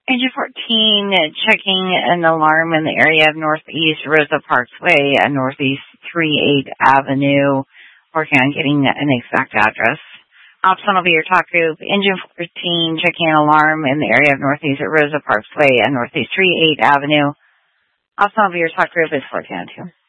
Engine 14, checking an alarm in the area of Northeast Rosa Parks Way and Northeast 38 Avenue. Working on getting an exact address. Option will be your talk group. Engine 14, checking an alarm in the area of Northeast Rosa Parks Way and Northeast 38 Avenue. Option will be your talk group is 1402.